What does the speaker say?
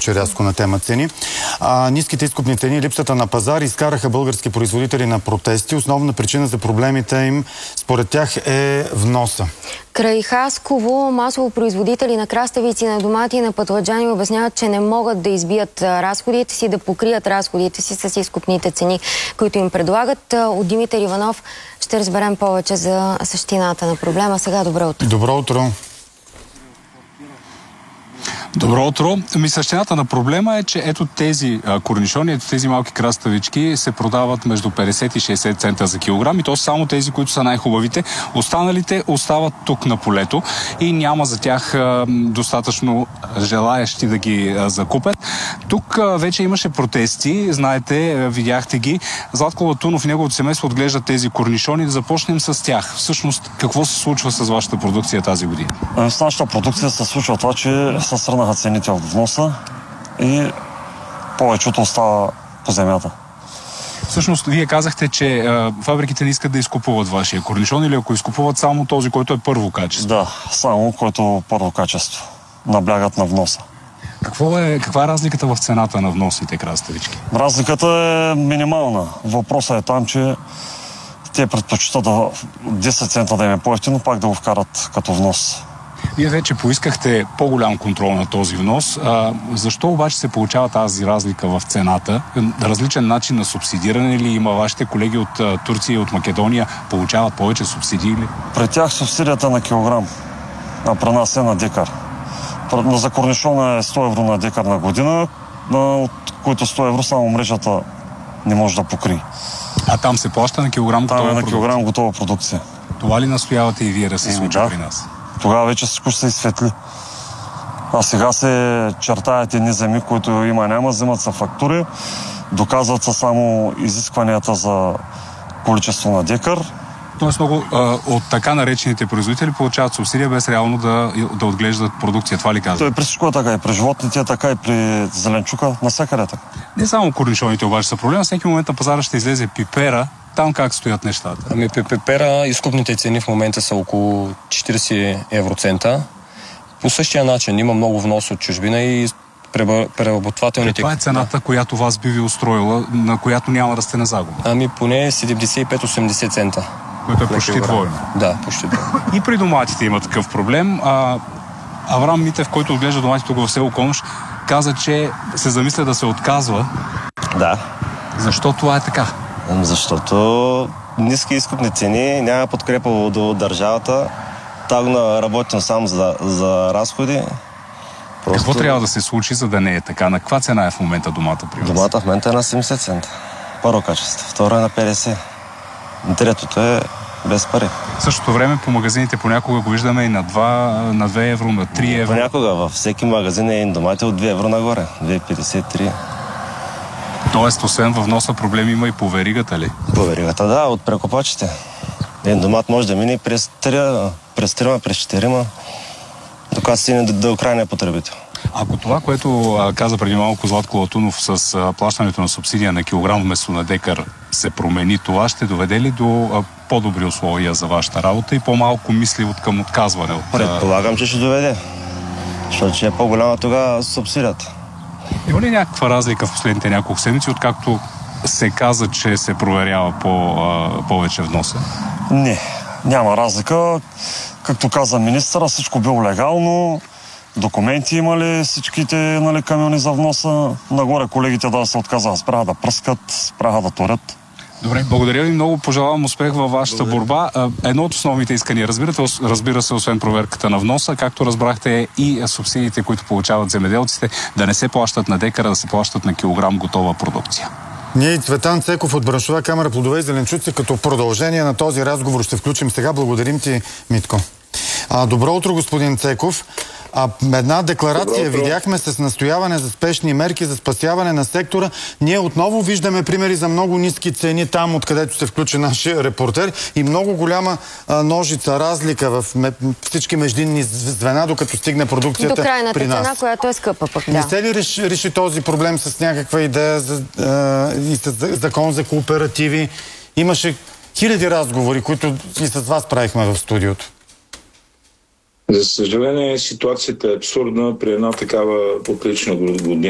скочи рязко на тема цени. Ниските изкупни цени и липсата на пазар изкараха български производители на протести. Основна причина за проблемите им, според тях, е вноса. Край Хасково масово производители на краставици, на домати и на пътладжани обясняват, че не могат да избият разходите си, да покрият разходите си с изкупните цени, които им предлагат. От Димитър Иванов ще разберем повече за същината на проблема. Сега добро утро. Добро утро. Добро утро. Същината на проблема е, че ето тези корнишони, ето тези малки краставички се продават между 50 и 60 цента за килограм и то са само тези, които са най-хубавите. Останалите остават тук на полето и няма за тях достатъчно желаещи да ги закупят. Тук вече имаше протести, знаете, видяхте ги. Златко Латунов и неговото семейство отглеждат тези корнишони. Да започнем с тях. Всъщност, какво се случва с вашата продукция тази година? С нашата продукция се случва това, че се срънаха цените от вноса и повечето остава по земята. Всъщност, вие казахте, че фабриките не искат да изкупуват вашия корнишон или ако изкупуват само този, който е първо качество? Да, само който първо качество. Наблягат на вноса. Каква е разликата в цената на вносните краставички? Разликата е минимална. Въпросът е там, че те предпочитат 10 цента да им е по-евтино, пак да го вкарат като внос. Вие вече поискахте по-голям контрол на този внос. Защо обаче се получава тази разлика в цената? Различен начин на субсидиране ли има? Вашите колеги от Турция и от Македония получават повече субсидии ли? При тях субсидията на килограм, а при нас е на декар. За корнишона е 100 евро на декар на година, от които 100 евро само мрежата не може да покрие. А там се плаща на килограм готова продукция? Там е на килограм готова продукция. Това ли настоявате и вие да се случи при нас? Тогава вече всичко се изсветли. А сега се чертаят едни земи, които има-няма, взимат са фактури, доказват са само изискванията за количество на декар. Тоест много от така наречените производители получават субсидия без реално да отглеждат продукция. Това ли казвате? Той при всичко е така. И при животните, така и при зеленчука, навсякъде така. Не само корнишоните обаче са проблема. Всеки момент на пазара ще излезе пипера. Там как стоят нещата? Ами при пипера изкупните цени в момента са около 40 евроцента. По същия начин има много внос от чужбина и преработвателните... Каква е цената, която вас би ви устроила, на която няма да сте на загуба? Ами поне 75-80 цента. Което е почти двойно. Да, почти двойно. И при доматите има такъв проблем. Аврам Митев, който отглежда домати тук в село Конуш, каза, че се замисля да се отказва. Да. Защо това е така? Защото ниски изкупни цени, няма подкрепа от държавата. Там работим само за разходи. Какво трябва да се случи, за да не е така? На каква цена е в момента домата при вас? Домата в момента е на 70 цента. Първо качество. Второ е на 50. Третото е без пари. В същото време по магазините понякога го виждаме и на 2 евро, на 3 евро. Понякога във всеки магазин е домати от 2 евро нагоре. 2,53. Тоест, освен във вноса проблеми има и по веригата ли? По веригата, да, от прекупачите. Един домат може да мине през 3, през 4, докато стигне до крайния потребител. Ако това, което каза преди малко Златко Латунов с плащането на субсидия на килограм вместо на декар се промени, това ще доведе ли до по-добри условия за вашата работа и по-малко мисли към отказване? Предполагам, че ще доведе. Защото ще е по-голяма тогава субсидията. Има ли някаква разлика в последните няколко седмици, откакто се каза, че се проверява повече вноса? Не, няма разлика. Както каза министъра, всичко било легално. Документи имали всичките камиони за вноса. Нагоре колегите да се отказаха, спряха да пръскат, спряха да торят. Добре, благодаря ви много. Пожелавам успех във вашата борба. Едно от основните искания, разбира се, освен проверката на вноса, както разбрахте, и субсидиите, които получават земеделците, да не се плащат на декара, да се плащат на килограм готова продукция. Ние и Цветан Цеков от Браншова камара плодове и зеленчуци като продължение на този разговор ще включим сега. Благодарим ти, Митко. Добро утро, господин Цеков. Една декларация видяхме с настояване за спешни мерки за спасяване на сектора. Ние отново виждаме примери за много ниски цени там, откъдето се включи нашия репортер, и много голяма ножица, разлика в всички междинни звена, докато стигне продукцията при нас. До крайната цена, която е скъпа пък. Не се ли реши този проблем с някаква идея и с закон за кооперативи? Имаше хиляди разговори, които и с вас правихме в студиото. За съжаление, ситуацията е абсурдна при една такава отлична година.